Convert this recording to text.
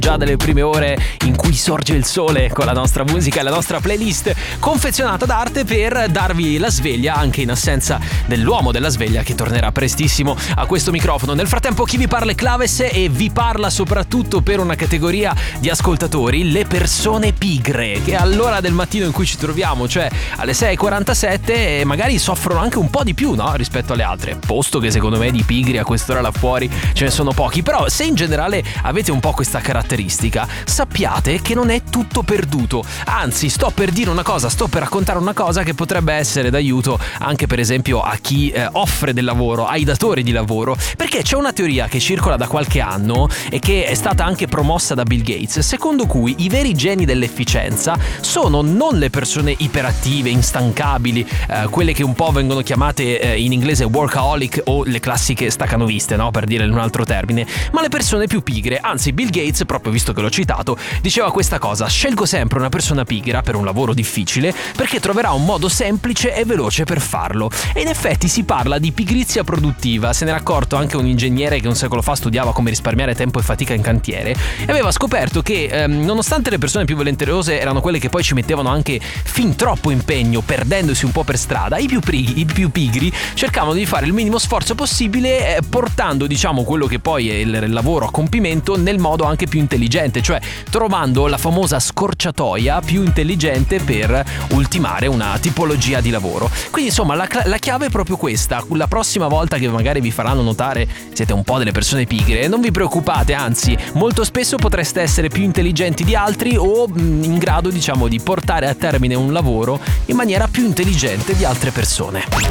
già dalle prime ore in cui sorge il sole con la nostra musica e la nostra playlist confezionata d'arte per darvi la sveglia anche in assenza dell'uomo della sveglia che tornerà prestissimo a questo microfono. Nel frattempo chi vi parla è Claves e vi parla soprattutto per una categoria di ascoltatori, le persone pigre, che all'ora del mattino in cui ci troviamo, cioè alle 6:47, magari soffrono anche un po' di più, no? Rispetto alle altre, posto che secondo me di pigri a quest'ora là fuori ce ne sono pochi. Però se in generale avete un po' questa caratteristica, sappiate che non è tutto perduto. Anzi, sto per raccontare una cosa che potrebbe essere d'aiuto anche per esempio a chi offre del lavoro, ai datori di lavoro, perché c'è una teoria che circola da qualche anno e che è stata anche promossa da Bill Gates, secondo cui i veri geni dell'efficienza sono non le persone iperattive, instancabili, quelle che un po' vengono chiamate in inglese workaholic o le classiche staccanoviste, no? Per dire in un altro termine, ma le persone più pigre. Anzi, Bill Gates, proprio visto che l'ho citato, diceva questa cosa: scelgo sempre una persona pigra per un lavoro difficile perché troverà un modo semplice e veloce per farlo. E in effetti si parla di pigrizia produttiva. Se n'era accorto anche un ingegnere che un secolo fa studiava come risparmiare tempo e fatica in cantiere e aveva scoperto che nonostante le persone più volenterose erano quelle che poi ci mettevano anche fin troppo impegno, perdendosi un po' per strada, i più pigri cercavano di fare il minimo sforzo possibile, portando diciamo quello che poi è il lavoro a compimento nel modo anche più intelligente, cioè trovando la famosa scorciatoia più intelligente per ultimare una tipologia di lavoro. Quindi insomma la chiave è proprio questa. La prossima volta che magari vi faranno notare siete un po' delle persone pigre, non vi preoccupate, anzi molto spesso potreste essere più intelligenti di altri o in grado diciamo di portare a termine un lavoro in maniera più intelligente di altre persone.